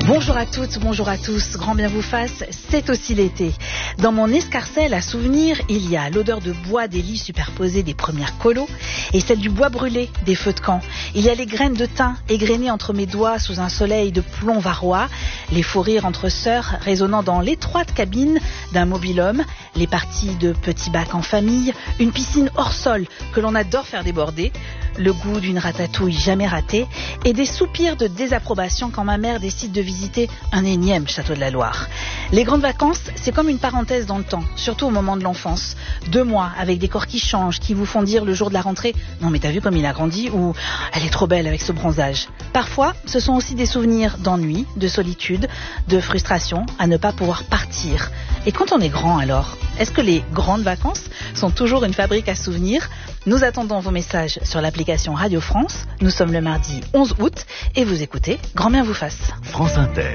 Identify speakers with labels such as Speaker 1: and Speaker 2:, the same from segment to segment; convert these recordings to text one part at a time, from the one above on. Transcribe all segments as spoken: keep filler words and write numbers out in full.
Speaker 1: Bonjour à toutes, bonjour à tous, grand bien vous fasse, c'est aussi l'été. Dans mon escarcelle à souvenir, il y a l'odeur de bois des lits superposés des premières colos et celle du bois brûlé des feux de camp. Il y a les graines de thym égrenées entre mes doigts sous un soleil de plomb varois, les faux rires entre sœurs résonnant dans l'étroite cabine d'un mobil-homme, les parties de petits bacs en famille, une piscine hors sol que l'on adore faire déborder, le goût d'une ratatouille jamais ratée et des soupirs de désapprobation quand ma mère décide de visiter un énième château de la Loire. Les grandes vacances, c'est comme une parenthèse dans le temps, surtout au moment de l'enfance. Deux mois avec des corps qui changent, qui vous font dire le jour de la rentrée « Non mais t'as vu comme il a grandi » ou « Elle est trop belle avec ce bronzage ». Parfois, ce sont aussi des souvenirs d'ennui, de solitude, de frustration à ne pas pouvoir partir. Et quand on est grand alors, est-ce que les grandes vacances sont toujours une fabrique à souvenirs ? Nous attendons vos messages sur l'application Radio France. Nous sommes le mardi onze août et vous écoutez Grand bien vous fasse.
Speaker 2: France Inter.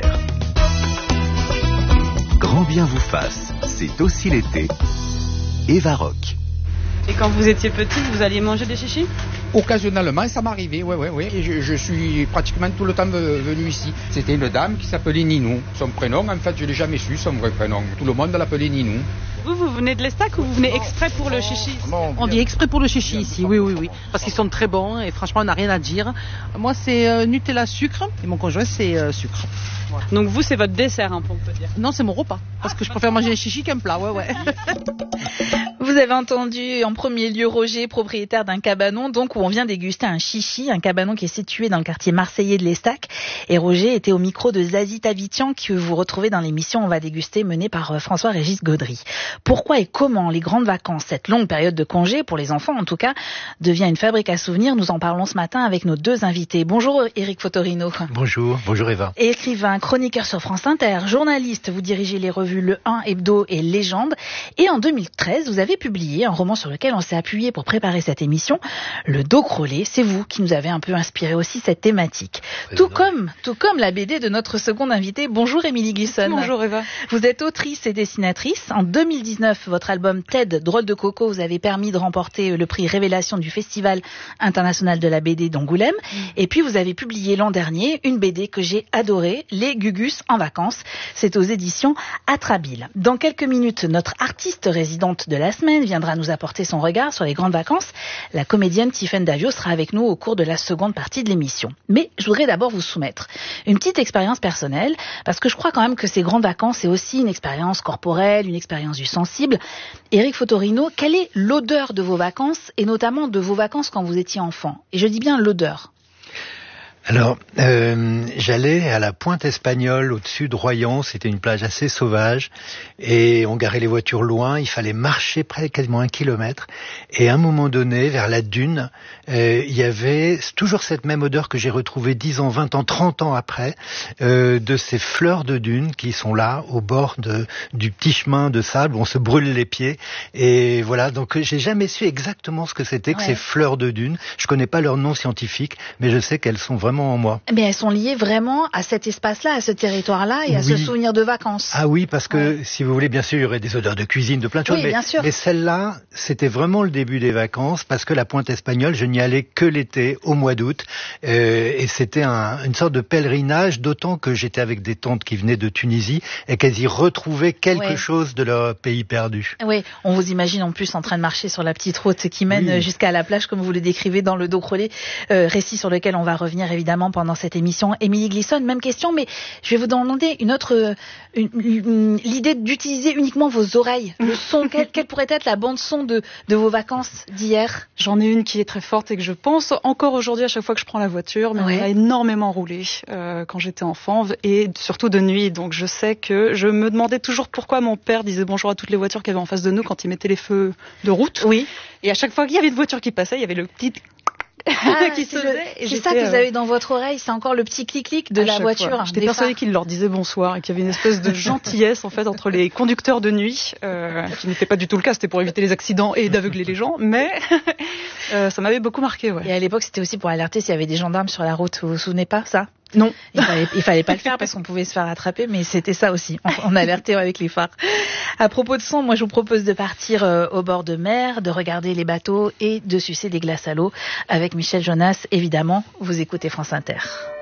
Speaker 2: Grand bien vous fasse, c'est aussi l'été. Eva Rock.
Speaker 3: Et quand vous étiez petite, vous alliez manger des chichis ?
Speaker 4: Occasionnellement, ça m'arrivait, oui, oui, oui. Et je, je suis pratiquement tout le temps venu ici. C'était une dame qui s'appelait Ninou. Son prénom, en fait, je ne l'ai jamais su, son vrai prénom. Tout le monde l'appelait Ninou.
Speaker 3: Vous, vous venez de l'Estac ou vous venez exprès pour le chichi ?
Speaker 4: Bon,
Speaker 5: On vient exprès pour le chichi ici, oui, oui, oui. Parce qu'ils sont très bons et franchement, on n'a rien à dire. Moi, c'est euh, Nutella sucre et mon conjoint, c'est euh, sucre.
Speaker 3: Voilà. Donc vous, c'est votre dessert, un peu, on peut dire.
Speaker 5: Non, c'est mon repas. Parce que je préfère manger un chichi qu'un plat, ouais, ouais.
Speaker 1: Vous avez entendu en premier lieu Roger, propriétaire d'un cabanon, donc où on vient déguster un chichi, un cabanon qui est situé dans le quartier marseillais de l'Estac. Et Roger était au micro de Zazie Tavitian, que vous retrouvez dans l'émission On va déguster, menée par François-Régis Gaudry. Pourquoi et comment les grandes vacances, cette longue période de congé, pour les enfants en tout cas, devient une fabrique à souvenirs? Nous en parlons ce matin avec nos deux invités. Bonjour Éric Fotorino.
Speaker 6: Bonjour, bonjour Eva.
Speaker 1: Écrivain, chroniqueur sur France Inter, journaliste, vous dirigez les revues Le un, Hebdo et Légende. Et en deux mille treize, vous avez publié un roman sur lequel on s'est appuyé pour préparer cette émission, Le dos crôlé. C'est vous qui nous avez un peu inspiré aussi cette thématique. Tout comme, tout comme la B D de notre seconde invitée. Bonjour Émilie Glisson.
Speaker 3: Bonjour Eva.
Speaker 1: Vous êtes autrice et dessinatrice. En deux mille dix-neuf, votre album Ted, Drôle de Coco, vous avez permis de remporter le prix Révélation du Festival international de la B D d'Angoulême. Mmh. Et puis vous avez publié l'an dernier une B D que j'ai adorée, Les Gugus en vacances. C'est aux éditions Atrabile. Dans quelques minutes, notre artiste résidente de la semaine viendra nous apporter son regard sur les grandes vacances. La comédienne Tiffaine Davio sera avec nous au cours de la seconde partie de l'émission. Mais je voudrais d'abord vous soumettre une petite expérience personnelle, parce que je crois quand même que ces grandes vacances, c'est aussi une expérience corporelle, une expérience du sensible. Éric Fotorino, quelle est l'odeur de vos vacances, et notamment de vos vacances quand vous étiez enfant? Et je dis bien l'odeur.
Speaker 6: Alors, euh, j'allais à la Pointe Espagnole, au-dessus de Royan. C'était une plage assez sauvage et on garait les voitures loin. Il fallait marcher près quasiment un kilomètre. Et à un moment donné, vers la dune, euh, il y avait toujours cette même odeur que j'ai retrouvée dix ans, vingt ans, trente ans après, euh, de ces fleurs de dune qui sont là, au bord de, du petit chemin de sable où on se brûle les pieds. Et voilà, donc j'ai jamais su exactement ce que c'était que ouais. ces fleurs de dune. Je connais pas leur nom scientifique, mais je sais qu'elles sont vraiment en moi.
Speaker 1: Mais elles sont liées vraiment à cet espace-là, à ce territoire-là et à oui. ce souvenir de vacances.
Speaker 6: Ah oui, parce que ouais. si vous voulez, bien sûr, il y aurait des odeurs de cuisine, de plein de choses.
Speaker 1: Oui,
Speaker 6: mais,
Speaker 1: bien sûr.
Speaker 6: mais celle-là, c'était vraiment le début des vacances parce que la Pointe Espagnole, je n'y allais que l'été, au mois d'août. Euh, et c'était un, une sorte de pèlerinage, d'autant que j'étais avec des tantes qui venaient de Tunisie et qu'elles y retrouvaient quelque ouais. chose de leur pays perdu.
Speaker 1: Oui, on vous imagine en plus en train de marcher sur la petite route qui mène oui. jusqu'à la plage, comme vous le décrivez dans Le dos crôlé, euh, récit sur lequel on va revenir évidemment pendant dans cette émission. Émilie Glisson, même question, mais je vais vous demander une autre, une, une, l'idée d'utiliser uniquement vos oreilles, le son. quelle, quelle pourrait être la bande son de, de vos vacances d'hier?
Speaker 3: J'en ai une qui est très forte et que je pense encore aujourd'hui à chaque fois que je prends la voiture, mais ouais. on a énormément roulé euh, quand j'étais enfant et surtout de nuit. Donc je sais que je me demandais toujours pourquoi mon père disait bonjour à toutes les voitures qu'il y avait en face de nous quand il mettait les feux de route.
Speaker 1: Oui.
Speaker 3: Et à chaque fois qu'il y avait une voiture qui passait, il y avait le petit
Speaker 1: Ah, qui c'est, le, c'est ça que euh... vous avez dans votre oreille, c'est encore le petit clic-clic de à la voiture.
Speaker 3: Fois. J'étais persuadée qu'il leur disait bonsoir et qu'il y avait une espèce de gentillesse en fait entre les conducteurs de nuit, euh, qui n'était pas du tout le cas, c'était pour éviter les accidents et d'aveugler les gens, mais euh, ça m'avait beaucoup marqué. Ouais.
Speaker 1: Et à l'époque, c'était aussi pour alerter s'il y avait des gendarmes sur la route, vous vous souvenez pas ça?
Speaker 3: Non.
Speaker 1: Il fallait, il fallait pas le faire parce qu'on pouvait se faire attraper, mais c'était ça aussi. On, on alertait avec les phares. À propos de son, moi je vous propose de partir euh, au bord de mer, de regarder les bateaux et de sucer des glaces à l'eau avec Michel Jonas. Évidemment, vous écoutez France Inter.